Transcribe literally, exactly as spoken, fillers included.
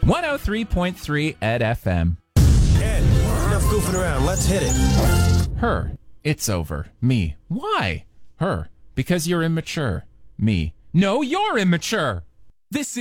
one oh three point three Ed F M. Ed, enough goofing around. Let's hit it. Her. It's over. Me. Why? Her. Because you're immature. Me. No, you're immature. This